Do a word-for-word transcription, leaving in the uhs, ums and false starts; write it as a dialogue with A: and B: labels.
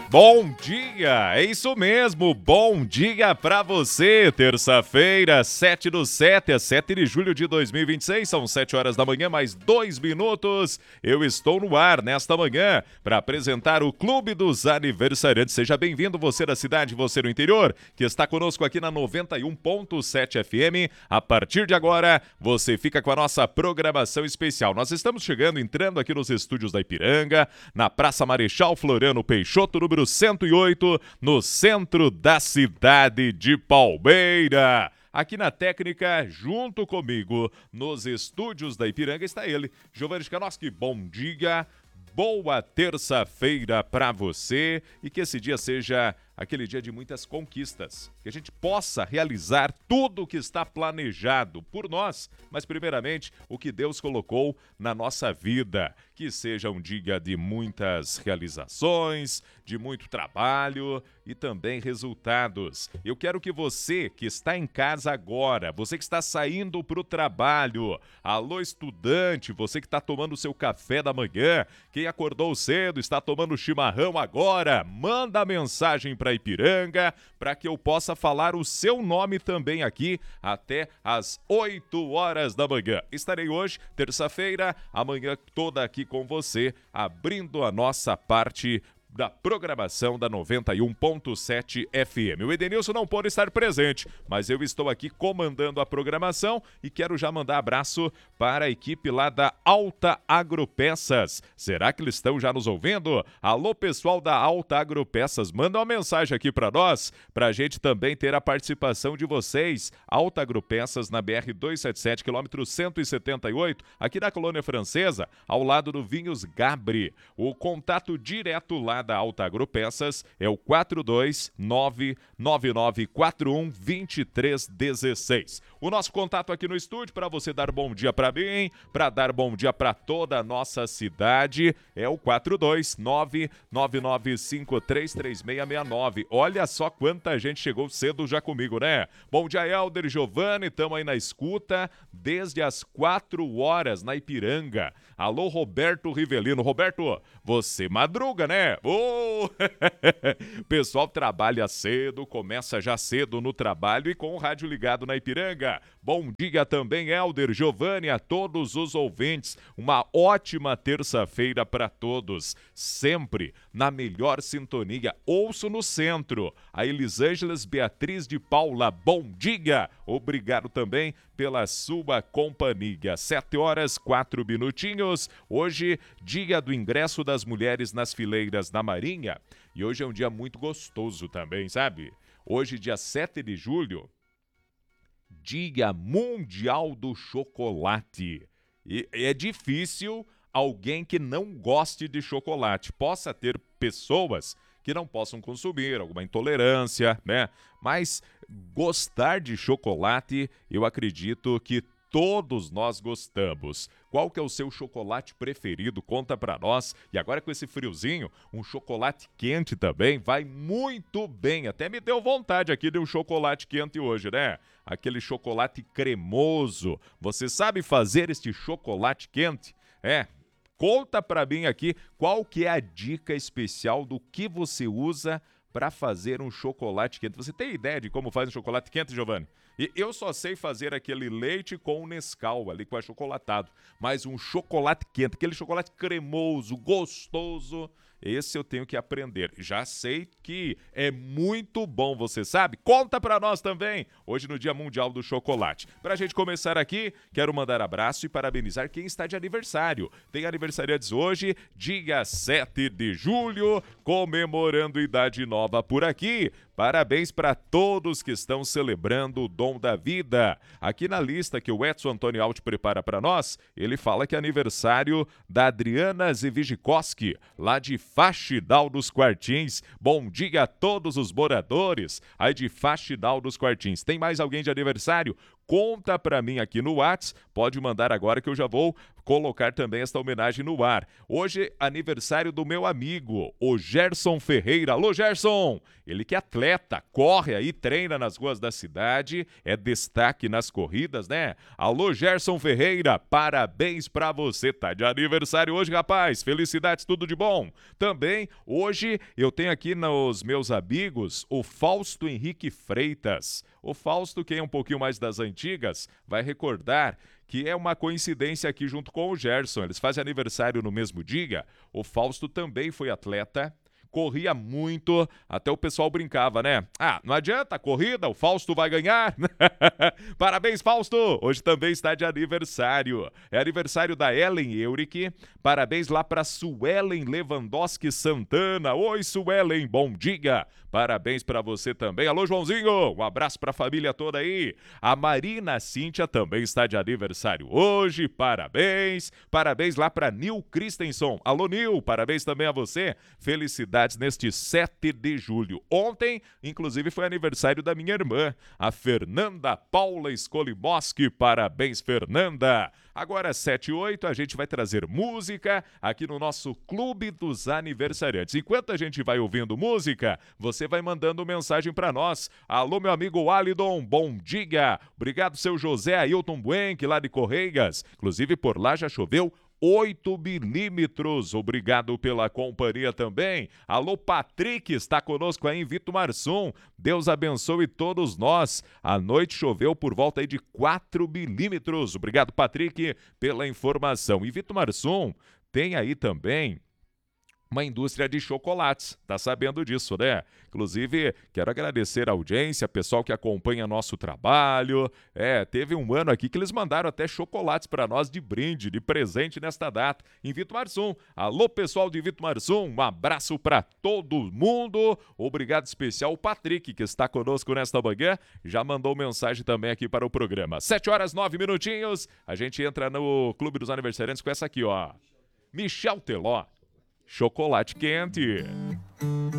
A: Bom dia, é isso mesmo, bom dia pra você, terça-feira, sete do sete, é sete de julho de dois mil e vinte e seis, são sete horas da manhã, mais dois minutos, eu estou no ar nesta manhã para apresentar o Clube dos Aniversariantes. Seja bem-vindo, você da cidade, você do interior, que está conosco aqui na noventa e um ponto sete F M, a partir de agora, você fica com a nossa programação especial. Nós estamos chegando, entrando aqui nos estúdios da Ipiranga, na Praça Marechal Floriano Peixoto, número cento e oito, no centro da cidade de Palmeira. Aqui na técnica, junto comigo, nos estúdios da Ipiranga, está ele, Giovanni Chkanoski. Bom dia, boa terça-feira para você e que esse dia seja aquele dia de muitas conquistas, que a gente possa realizar tudo o que está planejado por nós, mas primeiramente o que Deus colocou na nossa vida, que seja um dia de muitas realizações, de muito trabalho e também resultados. Eu quero que você que está em casa agora, você que está saindo para o trabalho, alô estudante, você que está tomando o seu café da manhã, quem acordou cedo, está tomando chimarrão agora, manda a mensagem para Ipiranga, para que eu possa falar o seu nome também aqui até às oito horas da manhã. Estarei hoje, terça-feira, amanhã toda aqui com você, abrindo a nossa parte da programação da noventa e um ponto sete F M. O Edenilson não pode estar presente, mas eu estou aqui comandando a programação e quero já mandar abraço para a equipe lá da Alta Agropeças. Será que eles estão já nos ouvindo? Alô, pessoal da Alta Agropeças, manda uma mensagem aqui para nós, para a gente também ter a participação de vocês. Alta Agropeças na B R duzentos e setenta e sete, quilômetro cento e setenta e oito, aqui na Colônia Francesa, ao lado do Vinhos Gabri. O contato direto lá da Alta Agropeças é o quatro dois nove nove nove quatro um dois três um seis. O nosso contato aqui no estúdio para você dar bom dia para mim, para dar bom dia para toda a nossa cidade, é o quatro dois nove nove nove cinco três três seis seis nove. Olha só quanta gente chegou cedo já comigo, né? Bom dia, Helder, Giovanni, estamos aí na escuta desde as quatro horas na Ipiranga. Alô, Roberto Rivelino. Roberto, você madruga, né? Oh! O pessoal trabalha cedo, começa já cedo no trabalho e com o rádio ligado na Ipiranga. Bom dia também, Helder, Giovanni, a todos os ouvintes. Uma ótima terça-feira para todos. Sempre na melhor sintonia. Ouço no centro. A Elisângeles Beatriz de Paula, bom dia. Obrigado também pela sua companhia. Sete horas, quatro minutinhos. Hoje, dia do ingresso das mulheres nas fileiras da Marinha. E hoje é um dia muito gostoso também, sabe? Hoje, dia sete de julho, Dia Mundial do Chocolate. E é difícil alguém que não goste de chocolate. Possa ter pessoas que não possam consumir, alguma intolerância, né? Mas gostar de chocolate, eu acredito que todos nós gostamos. Qual que é o seu chocolate preferido? Conta pra nós. E agora com esse friozinho, um chocolate quente também vai muito bem. Até me deu vontade aqui de um chocolate quente hoje, né? Aquele chocolate cremoso. Você sabe fazer este chocolate quente? É. Conta pra mim aqui qual que é a dica especial do que você usa para fazer um chocolate quente. Você tem ideia de como faz um chocolate quente, Giovanni? E eu só sei fazer aquele leite com Nescau, ali com achocolatado. Mas um chocolate quente, aquele chocolate cremoso, gostoso, esse eu tenho que aprender. Já sei que é muito bom, você sabe? Conta pra nós também, hoje no Dia Mundial do Chocolate. Pra gente começar aqui, quero mandar abraço e parabenizar quem está de aniversário. Tem aniversariantes hoje, dia sete de julho, comemorando idade nova por aqui. Parabéns para todos que estão celebrando o dom da vida. Aqui na lista que o Edson Antônio Alt prepara para nós, ele fala que é aniversário da Adriana Zivijikoski, lá de Faxinal dos Quartins. Bom dia a todos os moradores aí de Faxinal dos Quartins. Tem mais alguém de aniversário? Conta pra mim aqui no WhatsApp, pode mandar agora que eu já vou colocar também esta homenagem no ar. Hoje, aniversário do meu amigo, o Gerson Ferreira. Alô, Gerson! Ele que é atleta, corre aí, treina nas ruas da cidade, é destaque nas corridas, né? Alô, Gerson Ferreira, parabéns pra você. Tá de aniversário hoje, rapaz. Felicidades, tudo de bom. Também, hoje, eu tenho aqui nos meus amigos o Fausto Henrique Freitas. O Fausto, quem é um pouquinho mais das antigas, vai recordar que é uma coincidência aqui junto com o Gerson. Eles fazem aniversário no mesmo dia. O Fausto também foi atleta, corria muito, até o pessoal brincava, né? Ah, não adianta, corrida, o Fausto vai ganhar. Parabéns, Fausto! Hoje também está de aniversário. É aniversário da Ellen Eurick. Parabéns lá para Suelen Lewandowski Santana. Oi, Suelen, bom dia. Parabéns para você também. Alô, Joãozinho, um abraço para a família toda aí. A Marina Cíntia também está de aniversário hoje. Parabéns. Parabéns lá para Nil Christensen. Alô, Nil, parabéns também a você. Felicidades neste sete de julho. Ontem, inclusive, foi aniversário da minha irmã, a Fernanda Paula Skolimoski. Parabéns, Fernanda. Agora, sete e oito, a gente vai trazer música aqui no nosso Clube dos Aniversariantes. Enquanto a gente vai ouvindo música, você vai mandando mensagem para nós. Alô, meu amigo Alidon, bom dia. Obrigado, seu José Ailton Buenck, lá de Correias. Inclusive, por lá já choveu oito milímetros. Obrigado pela companhia também. Alô, Patrick, está conosco aí em Vitumarsum. Deus abençoe todos nós. A noite choveu por volta aí de quatro milímetros. Obrigado, Patrick, pela informação. E Vitumarsum tem aí também uma indústria de chocolates, tá sabendo disso, né? Inclusive, quero agradecer a audiência, pessoal que acompanha nosso trabalho. É, teve um ano aqui que eles mandaram até chocolates para nós de brinde, de presente nesta data, em Vitumarsum. Alô, pessoal de Vitumarsum, um abraço para todo mundo. Obrigado especial ao Patrick, que está conosco nesta manhã, já mandou mensagem também aqui para o programa. Sete horas, nove minutinhos, a gente entra no Clube dos Aniversariantes com essa aqui, ó. Michel Teló. Chocolate quente.